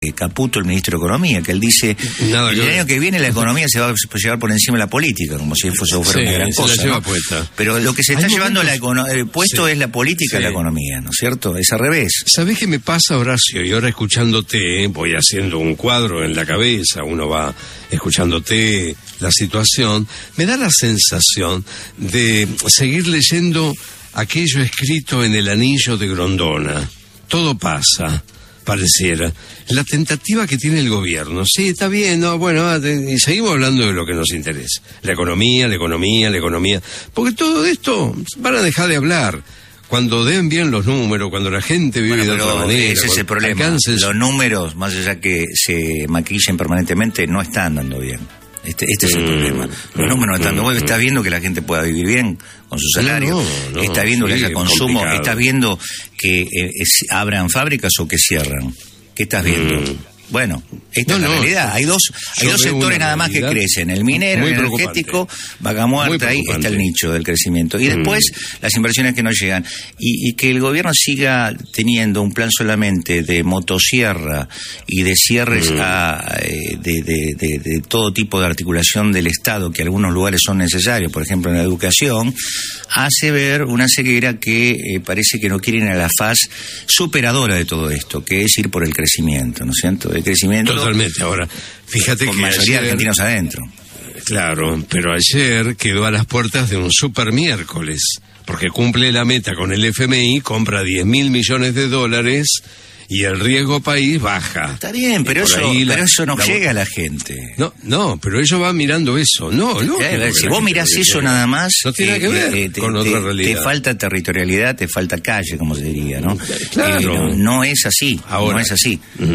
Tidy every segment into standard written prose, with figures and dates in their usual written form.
Caputo, el ministro de Economía, que él dice el año que viene la economía se va a llevar por encima de la política, como si fuera una gran cosa. La lleva puesta. Pero lo que se está llevando puesto es la política de la economía, ¿no es cierto? Es al revés. ¿Sabés qué me pasa, Horacio? Y ahora escuchándote, voy haciendo un cuadro en la cabeza, uno va escuchándote la situación, me da la sensación de seguir leyendo aquello escrito en el anillo de Grondona. Todo pasa, pareciera. La tentativa que tiene el gobierno. Sí, está bien, no, bueno, y seguimos hablando de lo que nos interesa. La economía. Porque todo esto van a dejar de hablar. Cuando den bien los números, cuando la gente vive de otra manera. Ese es el problema. Los números, más allá que se maquillen permanentemente, no están dando bien. Este es el problema. Los números no están dando bien. Estás viendo que la gente pueda vivir bien con su salario. Estás viendo que haya consumo. Complicado. Estás viendo que abran fábricas o que cierran. ¿Qué estás viendo? Bueno, esta es la realidad. Hay dos sectores nada más que crecen. El minero, el energético, vaca muerta, ahí está el nicho del crecimiento. Y después, las inversiones que no llegan. Y que el gobierno siga teniendo un plan solamente de motosierra y de cierres de todo tipo de articulación del Estado, que en algunos lugares son necesarios, por ejemplo en la educación, hace ver una ceguera que parece que no quieren a la faz superadora de todo esto, que es ir por el crecimiento, ¿no es cierto? El crecimiento. Totalmente. Ahora, fíjate con que mayoría de argentinos adentro. Claro, pero ayer quedó a las puertas de un super miércoles, porque cumple la meta con el FMI, compra $10.000 millones y el riesgo país baja. Está bien, pero eso no llega a la gente. No, pero ellos van mirando eso. No. Si vos mirás eso nada más, no tiene que ver con otra realidad. Te falta territorialidad, te falta calle, como se diría, ¿no? Claro. No es así. Ahora, no es así.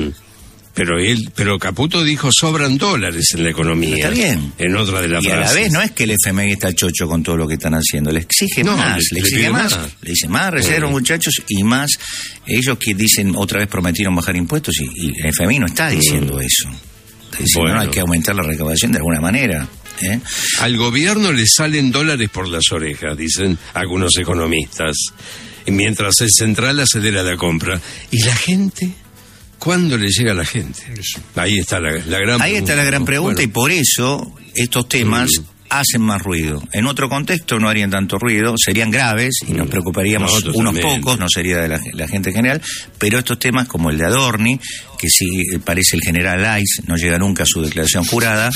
Pero Caputo dijo sobran dólares en la economía. Está bien. En otra de las frases. Y a la vez no es que el FMI está chocho con todo lo que están haciendo, le exige más, le exige más. Le dice más reservas, muchachos, y más ellos que dicen otra vez prometieron bajar impuestos y el FMI no está diciendo eso. Está diciendo no, hay que aumentar la recaudación de alguna manera. Al gobierno le salen dólares por las orejas, dicen algunos economistas, y mientras el central acelera la compra. ¿Y la gente? ¿Cuándo le llega a la gente? Ahí está la gran pregunta. Ahí está la gran pregunta, y por eso estos temas hacen más ruido. En otro contexto no harían tanto ruido, serían graves y nos preocuparíamos unos pocos, no sería de la gente en general, pero estos temas como el de Adorni, que sí parece el general Lais, no llega nunca a su declaración jurada,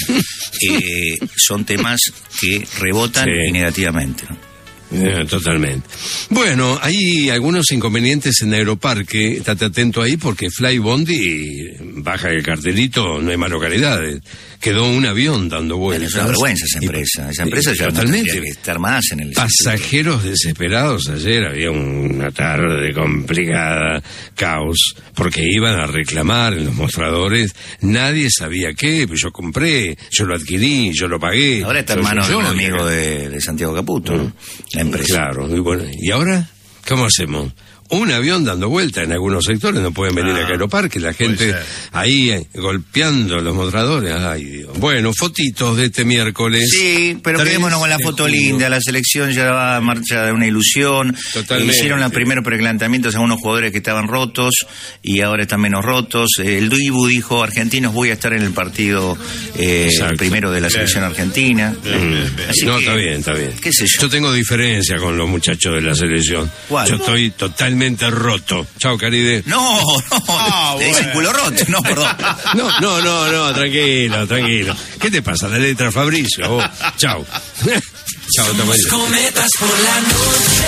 son temas que rebotan y negativamente, ¿no? Totalmente. Bueno, hay algunos inconvenientes en Aeroparque, estate atento ahí porque Fly Bondi baja el cartelito, no hay más localidades. Quedó un avión dando vueltas. Es una vergüenza esa empresa ya totalmente. Tendría que estar más en el pasajeros desesperados ayer, había una tarde complicada, caos, porque iban a reclamar en los mostradores, nadie sabía qué, pues yo compré, yo lo adquirí, yo lo pagué. Ahora está hermano de un amigo de Santiago Caputo, ¿no? La empresa. Claro, y bueno, ¿y ahora cómo hacemos? Un avión dando vuelta en algunos sectores, no pueden venir acá a Aeroparque, la gente ahí golpeando los mostradores. Ay, Dios. Bueno, fotitos de este miércoles. Sí, pero quedémonos con la foto linda. La selección ya va a marcha de una ilusión. Totalmente. Hicieron los primeros preclantamientos a unos jugadores que estaban rotos y ahora están menos rotos. El Dibu dijo, argentinos, voy a estar en el partido primero de la selección argentina. Está bien. ¿Qué sé yo? Yo tengo diferencia con los muchachos de la selección. ¿Cuál? Yo estoy totalmente roto. Chao, Caride. No, te dicen culo roto. No, perdón. No, tranquilo. ¿Qué te pasa? La letra Fabricio. Chao. Chao, tamaño. Cometas por la noche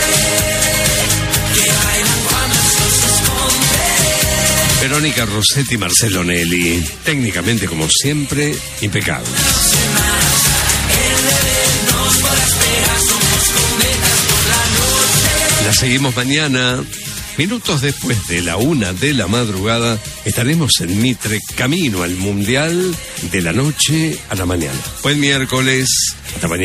que bailan cuando el sol se esconde. Verónica Rossetti y Marcelo Nelly. Técnicamente, como siempre, impecables. La seguimos mañana. Minutos después de la 1 de la madrugada estaremos en Mitre, camino al Mundial de la noche a la mañana. Buen miércoles. Hasta mañana.